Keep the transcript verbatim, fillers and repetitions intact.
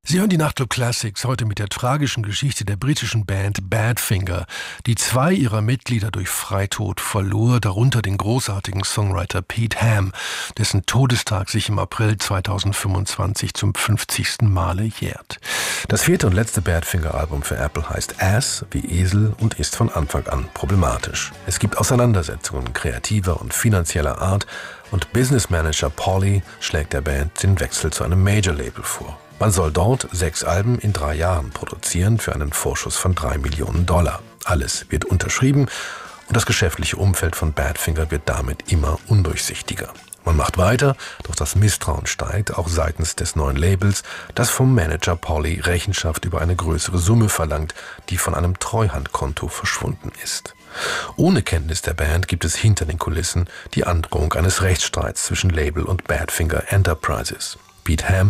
Sie hören die Nachtclub Classics heute mit der tragischen Geschichte der britischen Band Badfinger, die zwei ihrer Mitglieder durch Freitod verlor, darunter den großartigen Songwriter Pete Ham, dessen Todestag sich im April zweitausendfünfundzwanzig zum fünfzigsten Male jährt. Das vierte und letzte Badfinger-Album für Apple heißt Ass wie Esel und ist von Anfang an problematisch. Es gibt Auseinandersetzungen kreativer und finanzieller Art und Business Manager Pauly schlägt der Band den Wechsel zu einem Major-Label vor. Man soll dort sechs Alben in drei Jahren produzieren für einen Vorschuss von drei Millionen Dollar. Alles wird unterschrieben und das geschäftliche Umfeld von Badfinger wird damit immer undurchsichtiger. Man macht weiter, doch das Misstrauen steigt auch seitens des neuen Labels, das vom Manager Pauly Rechenschaft über eine größere Summe verlangt, die von einem Treuhandkonto verschwunden ist. Ohne Kenntnis der Band gibt es hinter den Kulissen die Androhung eines Rechtsstreits zwischen Label und Badfinger Enterprises. Pete Ham